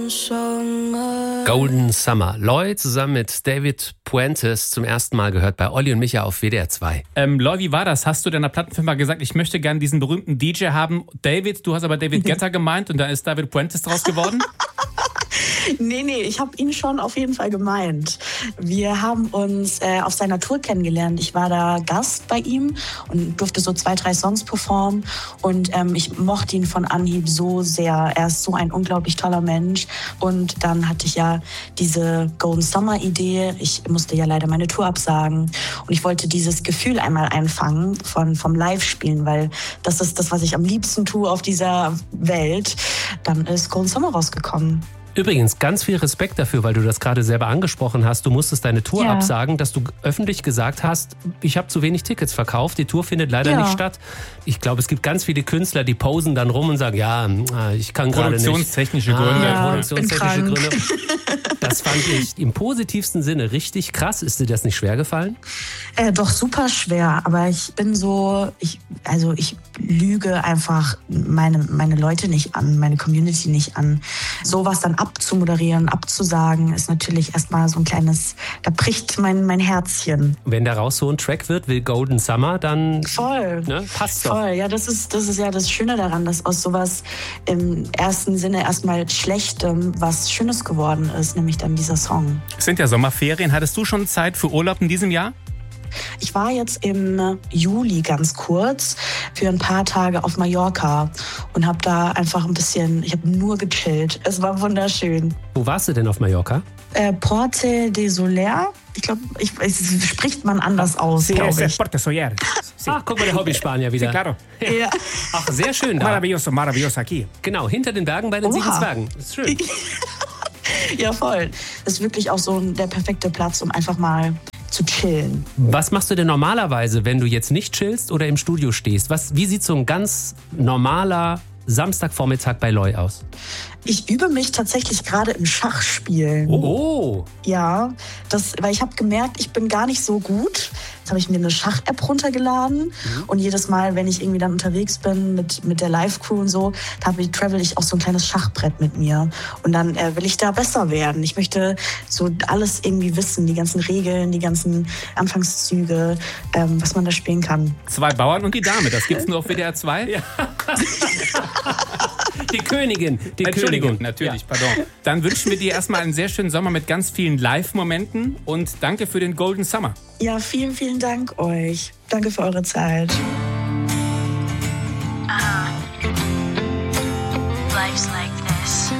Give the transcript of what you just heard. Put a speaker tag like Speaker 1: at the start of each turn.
Speaker 1: Golden Summer. Loy zusammen mit David Puentes zum ersten Mal gehört bei Olli und Micha auf WDR 2.
Speaker 2: Loy, wie war das? Hast du deiner Plattenfirma gesagt, ich möchte gerne diesen berühmten DJ haben? David, du hast aber David Guetta gemeint und da ist David Puentes draus geworden?
Speaker 3: Nee, ich habe ihn schon auf jeden Fall gemeint. Wir haben uns auf seiner Tour kennengelernt. Ich war da Gast bei ihm und durfte so 2, 3 Songs performen. Und ich mochte ihn von Anhieb so sehr. Er ist so ein unglaublich toller Mensch. Und dann hatte ich ja diese Golden Summer Idee. Ich musste ja leider meine Tour absagen. Und ich wollte dieses Gefühl einmal einfangen vom Live-Spielen, weil das ist das, was ich am liebsten tue auf dieser Welt. Dann ist Golden Summer rausgekommen.
Speaker 1: Übrigens, ganz viel Respekt dafür, weil du das gerade selber angesprochen hast. Du musstest deine Tour absagen, dass du öffentlich gesagt hast, ich habe zu wenig Tickets verkauft, die Tour findet leider nicht statt. Ich glaube, es gibt ganz viele Künstler, die posen dann rum und sagen, ja, ich kann gerade nicht.
Speaker 2: Produktionstechnische Gründe.
Speaker 1: Produktionstechnische Gründe. Das fand ich im positivsten Sinne richtig krass. Ist dir das nicht schwer gefallen?
Speaker 3: Doch, super schwer. Aber ich bin so, ich lüge einfach meine Leute nicht an, meine Community nicht an. Sowas dann abzumoderieren, abzusagen, ist natürlich erstmal so ein kleines, da bricht mein Herzchen.
Speaker 1: Wenn daraus so ein Track wird wie Golden Summer, dann
Speaker 3: voll.
Speaker 1: Ne, passt doch.
Speaker 3: Voll, ja, das ist ja das Schöne daran, dass aus sowas im ersten Sinne erstmal Schlechtem was Schönes geworden ist, nämlich dann dieser Song.
Speaker 2: Es sind ja Sommerferien. Hattest du schon Zeit für Urlaub in diesem Jahr?
Speaker 3: Ich war jetzt im Juli ganz kurz für ein paar Tage auf Mallorca und habe da einfach ich habe nur gechillt. Es war wunderschön.
Speaker 1: Wo warst du denn auf Mallorca?
Speaker 3: Porte de Soler. Ich glaube, spricht man anders aus, glaube ich.
Speaker 2: Porte Soler.
Speaker 1: Ach, guck mal, der Hobby-Spanier wieder.
Speaker 2: Sí, claro.
Speaker 3: Ja.
Speaker 1: Ach, sehr schön da.
Speaker 2: Maravilloso aquí.
Speaker 1: Genau, hinter den Bergen bei den 7 Zwergen. Das ist schön.
Speaker 3: Ja, voll. Das ist wirklich auch so der perfekte Platz, um einfach mal zu chillen.
Speaker 1: Was machst du denn normalerweise, wenn du jetzt nicht chillst oder im Studio stehst? Wie sieht so ein ganz normaler Samstagvormittag bei Loy aus?
Speaker 3: Ich übe mich tatsächlich gerade im Schachspielen.
Speaker 1: Oh!
Speaker 3: Ja, weil ich habe gemerkt, ich bin gar nicht so gut. Jetzt habe ich mir eine Schach-App runtergeladen und jedes Mal, wenn ich irgendwie dann unterwegs bin mit der Live-Crew und so, travel ich auch so ein kleines Schachbrett mit mir. Und dann will ich da besser werden. Ich möchte so alles irgendwie wissen, die ganzen Regeln, die ganzen Anfangszüge, was man da spielen kann.
Speaker 2: 2 Bauern und die Dame, das gibt's nur auf WDR 2?
Speaker 1: Ja. Die Königin.
Speaker 2: Entschuldigung, natürlich, pardon. Dann wünschen wir dir erstmal einen sehr schönen Sommer mit ganz vielen Live-Momenten und danke für den Golden Summer.
Speaker 3: Ja, vielen, vielen Dank euch. Danke für eure Zeit.